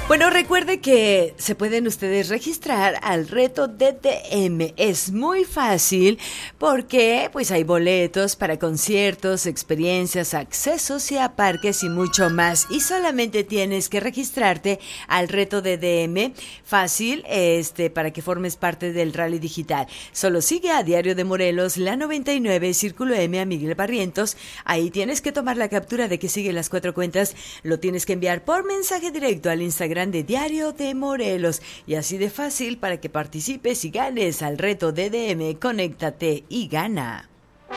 Bueno, recuerde que se pueden ustedes registrar al reto DDM. Es muy fácil porque pues hay boletos para conciertos, experiencias, accesos y a parques y mucho más. Y solamente tienes que registrarte al reto DDM. Fácil, para que formes parte del Rally Digital. Solo sigue a Diario de Morelos, la 99, Círculo M, a Miguel Barrientos. Ahí tienes que tomar la captura de que sigue las 4 cuentas. Lo tienes que enviar por mensaje directo al Instagram de Diario de Morelos, y así de fácil para que participes y ganes al reto DDM. Conéctate y gana.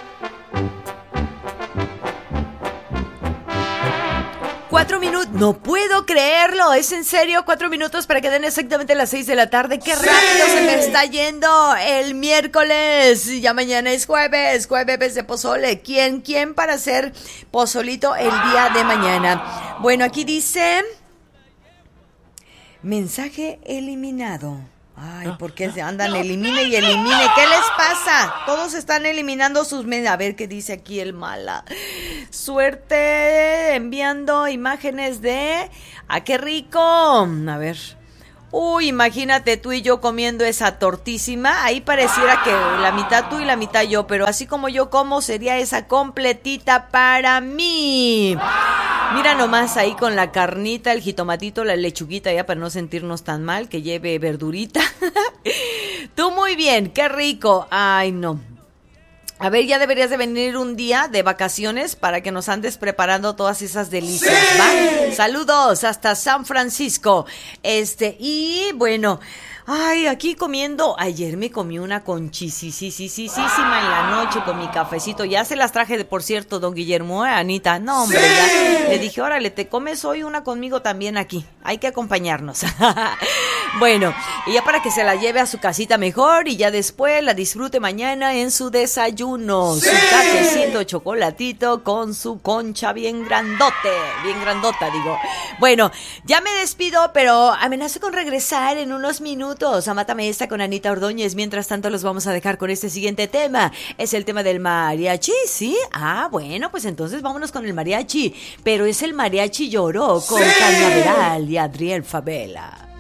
No puedo creerlo, es en serio, 4 minutos para que den exactamente las 6 de la tarde. ¡Qué rápido se me está yendo el miércoles! Ya mañana es jueves de pozole. ¿Quién para hacer pozolito el día de mañana? Bueno, aquí dice... Mensaje eliminado. Ay, ¿por qué se andan elimine y elimine? ¿Qué les pasa? Todos están eliminando sus medios. A ver qué dice aquí el mala. Suerte enviando imágenes de... ¡Ah, qué rico! A ver... Uy, imagínate tú y yo comiendo esa tortísima. Ahí pareciera que la mitad tú y la mitad yo, pero así como yo como, sería esa completita para mí. Mira nomás ahí con la carnita, el jitomatito, la lechuguita, ya para no sentirnos tan mal, que lleve verdurita. Tú muy bien, qué rico. Ay, no. A ver, ya deberías de venir un día de vacaciones para que nos andes preparando todas esas delicias, ¡sí! ¿Va? Saludos hasta San Francisco. Y bueno, ay, aquí comiendo, ayer me comí una conchisísima en la noche con mi cafecito. Ya se las traje, por cierto, don Guillermo, Anita. No, hombre, ¡sí! Ya le dije, órale, te comes hoy una conmigo también aquí. Hay que acompañarnos. Bueno, y ya para que se la lleve a su casita mejor y ya después la disfrute mañana en su desayuno. ¡Sí! Su cafecito, chocolatito con su concha bien grandota, digo. Bueno, ya me despido, pero amenazo con regresar en unos minutos a Mátame Esta con Anita Ordóñez. Mientras tanto, los vamos a dejar con este siguiente tema. Es el tema del mariachi, ¿sí? Ah, bueno, pues entonces vámonos con el mariachi. Pero es el mariachi Lloró con, ¡sí!, Cañaveral y Adriel Favela.